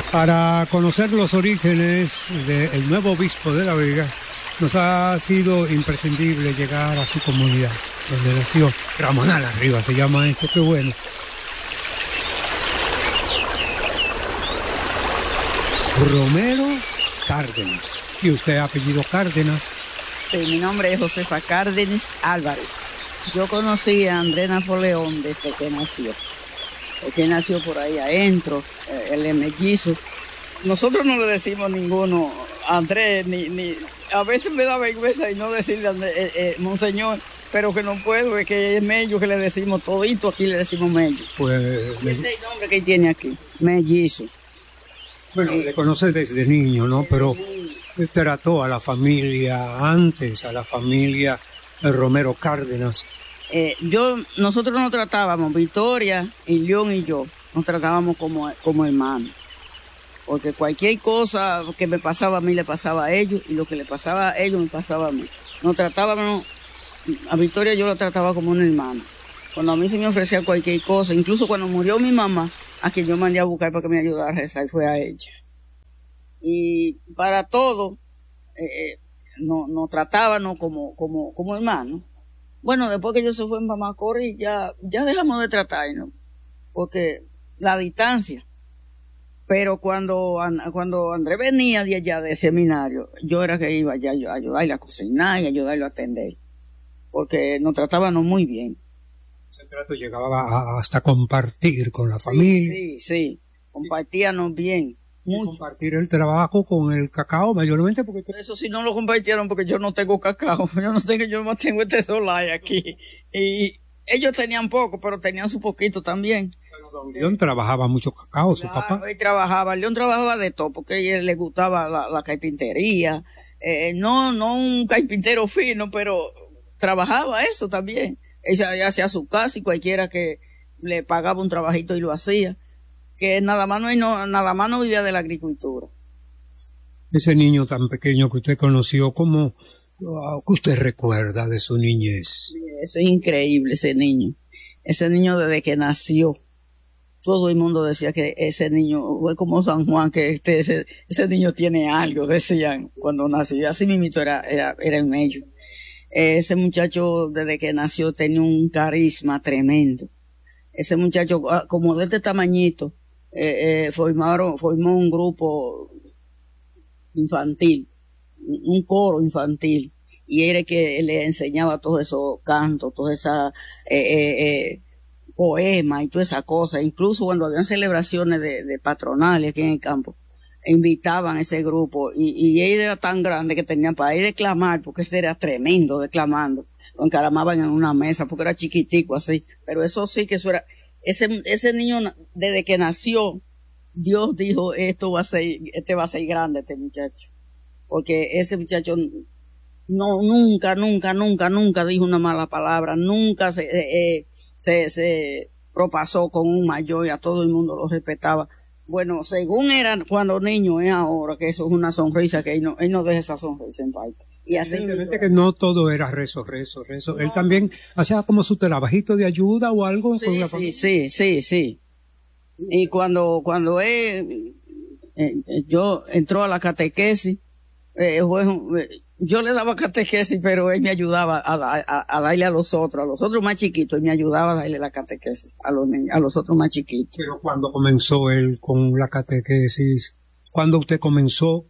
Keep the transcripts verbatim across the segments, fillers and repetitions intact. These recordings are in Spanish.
Para conocer los orígenes del nuevo obispo de La Vega, nos ha sido imprescindible llegar a su comunidad, donde nació Ramonal Arriba, se llama esto, qué bueno. Romero Cárdenas. ¿Y usted apellido Cárdenas? Sí, mi nombre es Josefa Cárdenas Álvarez. Yo conocí a Andrés Napoleón desde que nació. Porque nació por ahí adentro, él es mellizo. Nosotros no le decimos ninguno a Andrés, ni, ni, a veces me da vergüenza y no decirle a Andrés, eh, eh, monseñor, pero que no puedo, es que es mello que le decimos todito, aquí le decimos mello. Pues, ese es el nombre que él tiene aquí, mellizo. Bueno, le conoce desde niño, ¿no? Pero trató a la familia antes, a la familia Romero Cárdenas. Eh, yo, nosotros nos tratábamos, Victoria y León y yo, nos tratábamos como, como hermanos. Porque cualquier cosa que me pasaba a mí le pasaba a ellos, y lo que le pasaba a ellos me pasaba a mí. Nos tratábamos, a Victoria yo la trataba como una hermana. Cuando a mí se me ofrecía cualquier cosa, incluso cuando murió mi mamá, a quien yo mandé a buscar para que me ayudara a rezar, fue a ella. Y para todo, eh, eh, nos no tratábamos como, como, como hermanos. Bueno, después que yo se fue en Mamacori, ya, ya dejamos de tratarnos, porque la distancia. Pero cuando, cuando Andrés venía de allá del seminario, yo era que iba allá a ayudarle a cocinar y ayudarle a atender, porque nos tratábamos muy bien. Ese trato llegaba hasta compartir con la familia. Sí, sí, sí, compartíamos bien. Mucho. Compartir el trabajo con el cacao mayormente porque... Eso sí no lo compartieron porque yo no tengo cacao, yo no tengo, yo no tengo este solar aquí. Y ellos tenían poco, pero tenían su poquito también. Pero don León trabajaba mucho cacao, su claro, papá. Él trabajaba, León trabajaba de todo, porque a él le gustaba la, la carpintería. Eh, no, no un carpintero fino, pero trabajaba eso también. Ella hacía su casa y cualquiera que le pagaba un trabajito y lo hacía. Que nada más no, no, nada más no vivía de la agricultura. Ese niño tan pequeño que usted conoció, ¿cómo, qué usted recuerda de su niñez? Eso es increíble, ese niño. Ese niño desde que nació, todo el mundo decía que ese niño fue como San Juan, que este, ese, ese niño tiene algo, decían cuando nació. Así mismo era, era, era en medio. Ese muchacho desde que nació tenía un carisma tremendo. Ese muchacho, como de este tamañito, eh, eh, formaron, formó un grupo infantil, un coro infantil, y era que le enseñaba todos esos cantos, todas esas eh, eh, eh, poemas y todas esas cosas. Incluso cuando habían celebraciones de, de patronales aquí en el campo, invitaban a ese grupo, y, y él era tan grande que tenían para ir a declamar, porque ese era tremendo declamando. Lo encaramaban en una mesa porque era chiquitico así, pero eso sí que eso era, ese, ese niño desde que nació, Dios dijo, esto va a ser, este va a ser grande, este muchacho, porque ese muchacho no, nunca, nunca, nunca, nunca dijo una mala palabra, nunca se, eh, se, se propasó con un mayor y a todo el mundo lo respetaba. Bueno, según era cuando niño, es ahora que eso es una sonrisa, que él no, él no deja esa sonrisa en falta. Y así evidentemente que no todo era rezo, rezo, rezo. No. Él también hacía como su trabajito de ayuda o algo. Sí, con la sí, sí, sí, sí. Y cuando, cuando él, eh, yo entró a la catequesis, eh, fue, yo le daba catequesis, pero él me ayudaba a, a, a darle a los otros, a los otros más chiquitos, él me ayudaba a darle la catequesis a los, a los otros más chiquitos. Pero cuando comenzó él con la catequesis, ¿cuándo usted comenzó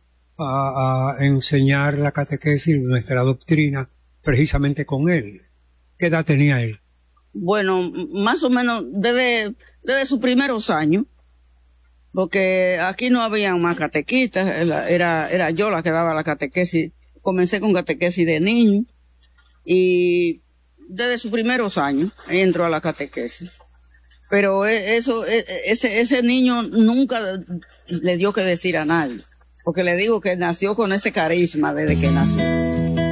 a, a enseñar la catequesis, nuestra doctrina, precisamente con él? ¿Qué edad tenía él? Bueno, más o menos desde, desde sus primeros años, porque aquí no había más catequistas, era, era yo la que daba la catequesis. Comencé con catequesis de niño y desde sus primeros años entró a la catequesis. Pero eso, ese, ese niño nunca le dio que decir a nadie, porque le digo que nació con ese carisma desde que nació.